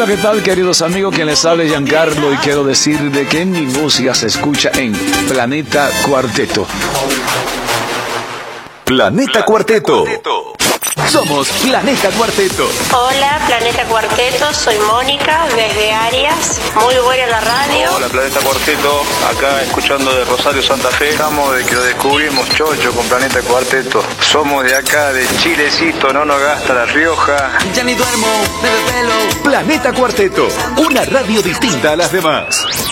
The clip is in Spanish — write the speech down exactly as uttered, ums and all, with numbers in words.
Hola, ¿qué tal, queridos amigos? Quien les habla es Giancarlo y quiero decir de que mi música se escucha en Planeta Cuarteto. Planeta Cuarteto. Somos Planeta Cuarteto. Hola, Planeta Cuarteto, soy Mónica desde Arias. Muy buena la radio. Hola, Planeta Cuarteto, acá escuchando de Rosario, Santa Fe. Estamos de que lo descubrimos chocho con Planeta Cuarteto. Somos de acá, de Chilecito, no nos gasta La Rioja. Ya ni duermo, bebe pelo. Planeta Cuarteto, una radio distinta a las demás.